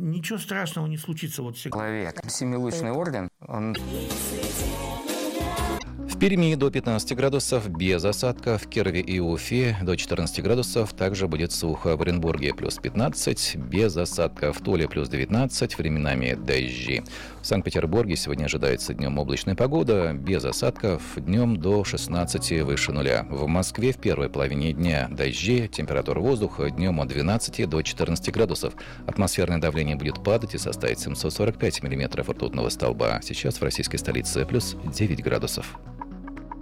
ничего страшного не случится. Вот человек. Семилучный орден, он... В Перми до 15 градусов без осадков, в Кирове и Уфе до 14 градусов, также будет сухо. В Оренбурге плюс 15, без осадков, в Туле плюс 19, временами дожди. В Санкт-Петербурге сегодня ожидается днем облачная погода, без осадков, днем до 16 выше нуля. В Москве в первой половине дня дожди, температура воздуха днем от 12 до 14 градусов. Атмосферное давление будет падать и составить 745 миллиметров ртутного столба. Сейчас в российской столице плюс 9 градусов.